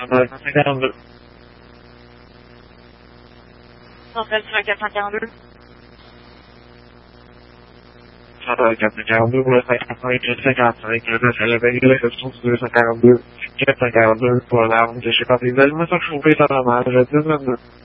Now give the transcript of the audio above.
142. Centrale 442. 142, vous le faites après 255, le véhicule est sur 242, 442 pour l'arme de chez Papézel, mais ça chauffe, ça va mal, je dis